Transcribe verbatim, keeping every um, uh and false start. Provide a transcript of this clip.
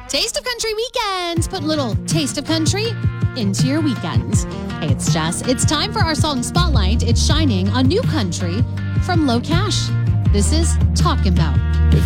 Taste of Country weekends. Put a little taste of country into your weekends. Hey, it's Jess. It's time for our song spotlight. It's shining on new country from Low Cash. This is Talking About.